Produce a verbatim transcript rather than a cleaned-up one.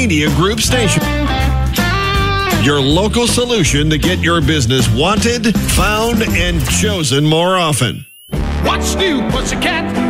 Media Group station. Your local solution to get your business wanted, found, and chosen more often. What's new, pussycat?